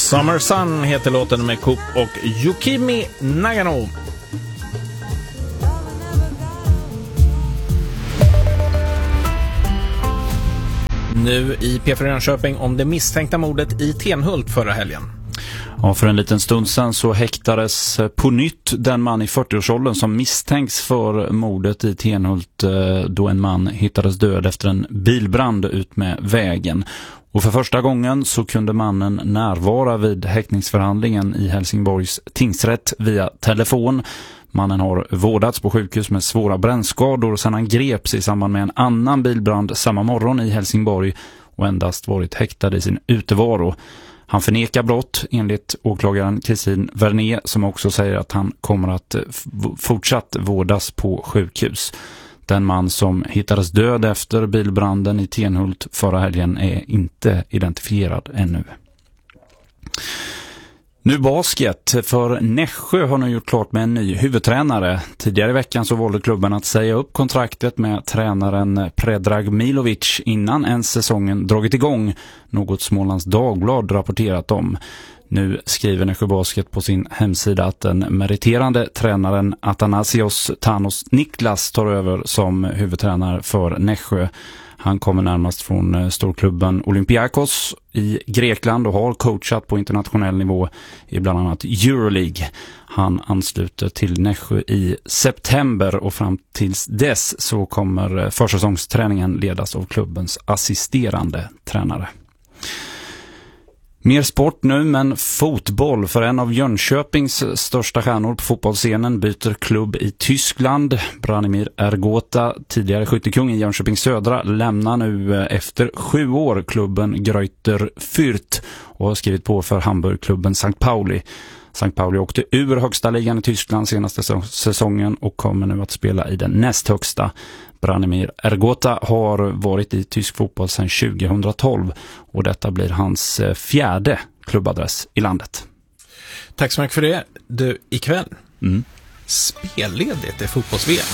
Summer Sun heter låten med Coop och Yukimi Nagano. Nu i P4 Jönköping om det misstänkta mordet i Tenhult förra helgen. Ja, för en liten stund sedan så häktades på nytt den man i 40-årsåldern som misstänks för mordet i Tenhult då en man hittades död efter en bilbrand ut med vägen. Och för första gången så kunde mannen närvara vid häktningsförhandlingen i Helsingborgs tingsrätt via telefon. Mannen har vårdats på sjukhus med svåra brännskador sedan han greps i samband med en annan bilbrand samma morgon i Helsingborg och endast varit häktad i sin utevaro. Han förnekar brott enligt åklagaren Kristin Verné som också säger att han kommer att fortsatt vårdas på sjukhus. Den man som hittades död efter bilbranden i Tenhult förra helgen är inte identifierad ännu. Nu basket, för Nässjö har nu gjort klart med en ny huvudtränare. Tidigare i veckan så valde klubben att säga upp kontraktet med tränaren Predrag Milovic innan ens säsongen dragit igång, något Smålands Dagblad rapporterat om. Nu skriver Nässjö Basket på sin hemsida att den meriterande tränaren Athanasios Thanos Niklas tar över som huvudtränare för Nässjö. Han kommer närmast från storklubben Olympiakos i Grekland och har coachat på internationell nivå i bland annat Euroleague. Han ansluter till Nässjö i september och fram tills dess så kommer försäsongsträningen ledas av klubbens assisterande tränare. Mer sport nu, men fotboll, för en av Jönköpings största stjärnor på fotbollsscenen byter klubb i Tyskland. Branimir Ergota, tidigare skyttekung i Jönköping Södra, lämnar nu efter 7 år klubben Greuther Fürth och har skrivit på för Hamburgklubben St. Pauli. St. Pauli åkte ur högsta ligan i Tyskland senaste säsongen och kommer nu att spela i den näst högsta. Branimir Ergota har varit i tysk fotboll sedan 2012 och detta blir hans 4:e klubbadress i landet. Tack så mycket för det. Du, ikväll spelledigt i fotbolls-VM.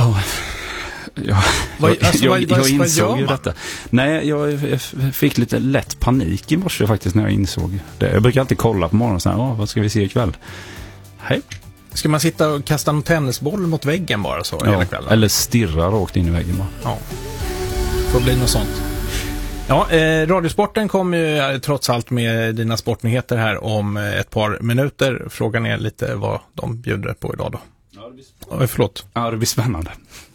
Jag insåg ju detta. Nej, jag fick lite lätt panik i morse faktiskt när jag insåg det. Jag brukar alltid kolla på morgonen och säga, vad ska vi se ikväll? Hej. Ska man sitta och kasta en tennisboll mot väggen bara så hela kvällen? Eller stirra rakt in i väggen bara. Ja, får bli något sånt. Ja, Radiosporten kommer ju trots allt med dina sportnyheter här om ett par minuter. Frågan är lite vad de bjuder på idag då. Ja, förlåt. Ja, det blir spännande.